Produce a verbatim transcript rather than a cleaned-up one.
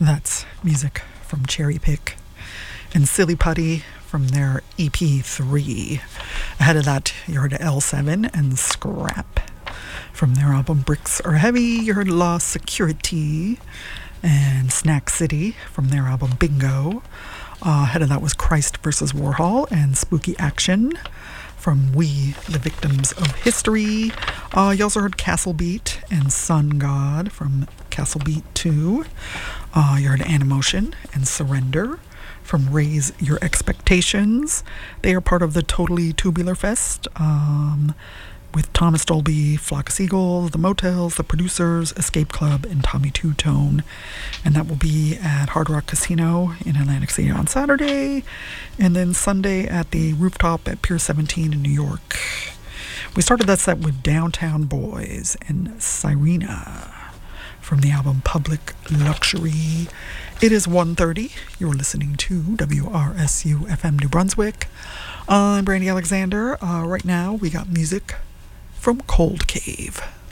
That's music from Cherry Pick and Silly Putty from their E P three. Ahead of that, you heard L seven and Scrap from their album Bricks Are Heavy. You heard Lost Security and Snack City from their album Bingo. Uh, ahead of that was Christ versus Warhol and Spooky Action from We, the Victims of History. Uh, you also heard Castle Beat and Sun God from Castle Beat two. Uh, you heard Animotion and Surrender from Raise Your Expectations. They are part of the Totally Tubular Fest um, with Thomas Dolby, Flock of Seagulls, The Motels, The Producers, Escape Club, and Tommy Two Tone. And that will be at Hard Rock Casino in Atlantic City on Saturday, and then Sunday at the Rooftop at Pier seventeen in New York. We started that set with Downtown Boys and Sirena from the album Public Luxury. It is one thirty. You're listening to W R S U F M New Brunswick. I'm Brandy Alexander. Uh, right now we got music from Cold Cave.